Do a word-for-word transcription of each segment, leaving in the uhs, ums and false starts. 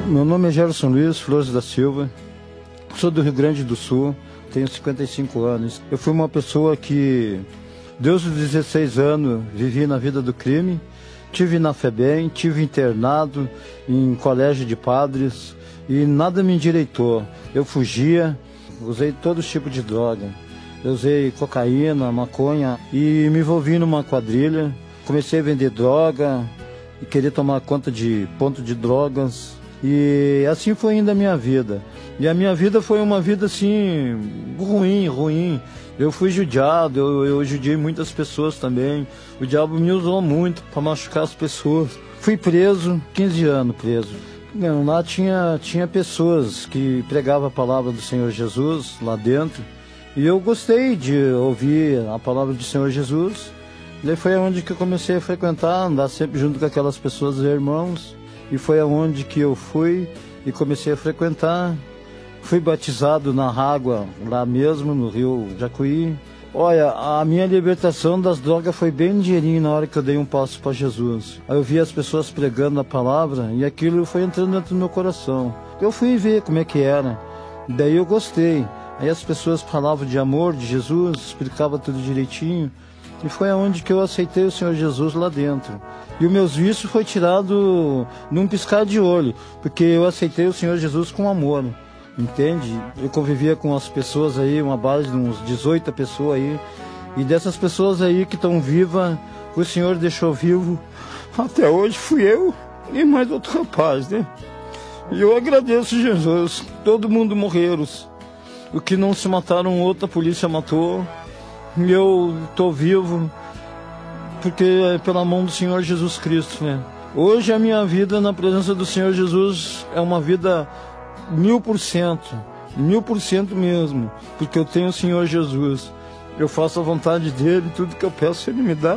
Meu nome é Gerson Luiz Flores da Silva, sou do Rio Grande do Sul, tenho cinquenta e cinco anos. Eu fui uma pessoa que, desde os dezesseis anos, vivi na vida do crime, tive na FEBEM, tive internado em colégio de padres e nada me endireitou. Eu fugia, usei todo tipo de droga. Eu usei cocaína, maconha e me envolvi numa quadrilha. Comecei a vender droga e queria tomar conta de ponto de drogas. E assim foi indo a minha vida. E a minha vida foi uma vida assim, ruim, ruim. Eu fui judiado, eu, eu judiei muitas pessoas também. O diabo me usou muito para machucar as pessoas. Fui preso, quinze anos preso. Não, lá tinha, tinha pessoas que pregavam a palavra do Senhor Jesus lá dentro. E eu gostei de ouvir a palavra do Senhor Jesus. Daí foi onde que eu comecei a frequentar, andar sempre junto com aquelas pessoas, irmãos. E foi aonde que eu fui e comecei a frequentar. Fui batizado na água, lá mesmo, no Rio Jacuí. Olha, a minha libertação das drogas foi bem ligeirinho na hora que eu dei um passo para Jesus. Aí eu vi as pessoas pregando a palavra e aquilo foi entrando dentro do meu coração. Eu fui ver como é que era. Daí eu gostei. Aí as pessoas falavam de amor, de Jesus, explicavam tudo direitinho. E foi aonde que eu aceitei o Senhor Jesus lá dentro. E os meus vícios foi tirado num piscar de olho, porque eu aceitei o Senhor Jesus com amor, entende? Eu convivia com as pessoas aí, uma base de uns dezoito pessoas aí, e dessas pessoas aí que estão vivas, o Senhor deixou vivo. Até hoje fui eu e mais outro rapaz, né? E eu agradeço Jesus, todo mundo morreram. O que não se mataram, outra polícia matou. E eu estou vivo porque é pela mão do Senhor Jesus Cristo, né? Hoje a minha vida na presença do Senhor Jesus é uma vida mil por cento, mil por cento mesmo, porque eu tenho o Senhor Jesus. Eu faço a vontade dele, tudo que eu peço ele me dá.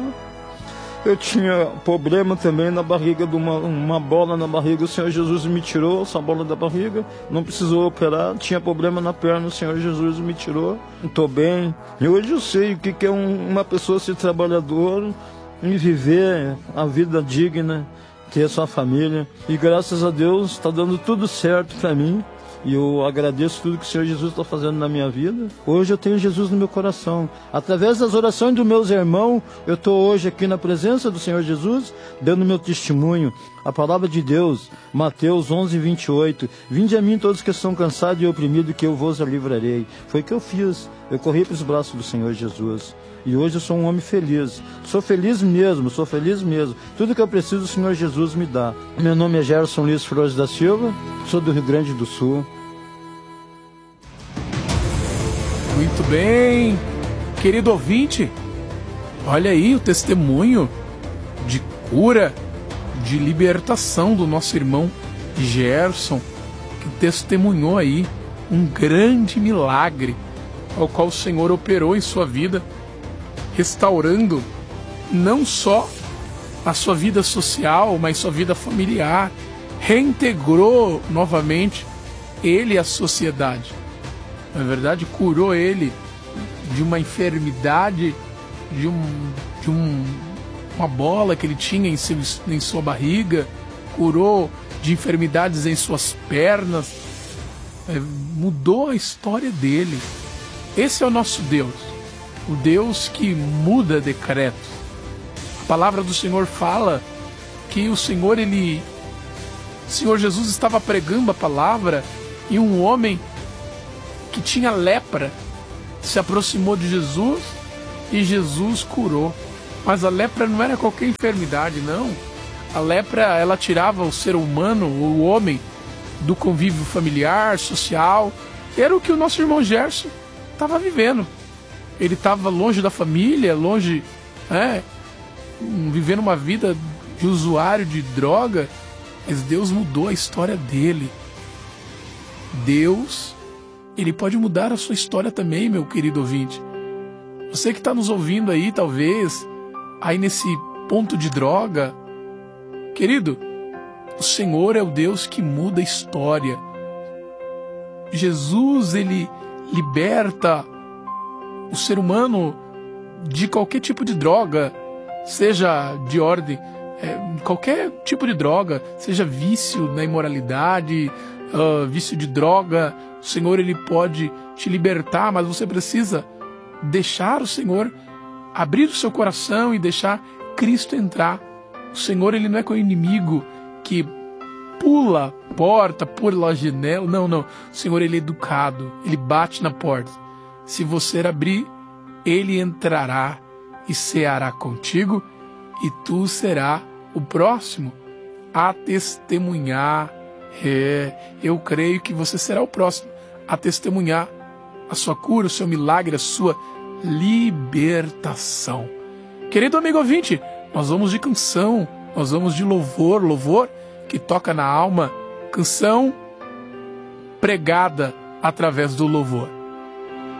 Eu tinha problema também na barriga, de uma, uma bola na barriga, o Senhor Jesus me tirou essa bola da barriga, não precisou operar. Tinha problema na perna, o Senhor Jesus me tirou, estou bem. E hoje eu sei o que, que é um, uma pessoa ser trabalhador e viver a vida digna, ter a sua família. E graças a Deus está dando tudo certo para mim. E eu agradeço tudo que o Senhor Jesus está fazendo na minha vida. Hoje eu tenho Jesus no meu coração. Através das orações dos meus irmãos, eu estou hoje aqui na presença do Senhor Jesus, dando meu testemunho. A palavra de Deus, Mateus onze, vinte e oito. Vinde a mim todos que estão cansados e oprimidos, que eu vos livrarei. Foi o que eu fiz. Eu corri para os braços do Senhor Jesus. E hoje eu sou um homem feliz. Sou feliz mesmo, sou feliz mesmo. Tudo que eu preciso, o Senhor Jesus me dá. Meu nome é Gerson Luiz Flores da Silva, sou do Rio Grande do Sul. Muito bem, querido ouvinte, olha aí o testemunho de cura, de libertação do nosso irmão Gerson, que testemunhou aí um grande milagre ao qual o Senhor operou em sua vida, restaurando não só a sua vida social, mas sua vida familiar, reintegrou novamente ele à sociedade. Na verdade, curou ele de uma enfermidade, de, um, de um, uma bola que ele tinha em, seu, em sua barriga, curou de enfermidades em suas pernas, é, mudou a história dele. Esse é o nosso Deus, o Deus que muda decretos. A palavra do Senhor fala que o Senhor, ele, o Senhor Jesus estava pregando a palavra e um homem que tinha lepra se aproximou de Jesus e Jesus curou. Mas a lepra não era qualquer enfermidade, não. A lepra, ela tirava o ser humano, o homem, do convívio familiar, social. Era o que o nosso irmão Gerson estava vivendo. Ele estava longe da família, longe, é, vivendo uma vida de usuário de droga, mas Deus mudou a história dele. Deus, ele pode mudar a sua história também, meu querido ouvinte. Você que está nos ouvindo aí, talvez, aí nesse ponto de droga, querido, o Senhor é o Deus que muda a história. Jesus, ele liberta o ser humano de qualquer tipo de droga, seja de ordem é, qualquer tipo de droga, seja vício na imoralidade, uh, vício de droga, o Senhor ele pode te libertar, mas você precisa deixar o Senhor abrir o seu coração e deixar Cristo entrar. O Senhor ele não é com o inimigo que pula a porta, pula a janela, não, não. O Senhor ele é educado, ele bate na porta. Se você abrir, ele entrará e ceará contigo, e tu será o próximo a testemunhar. É, eu creio que você será o próximo a testemunhar a sua cura, o seu milagre, a sua libertação. Querido amigo ouvinte, nós vamos de canção, nós vamos de louvor, louvor que toca na alma, canção pregada através do louvor.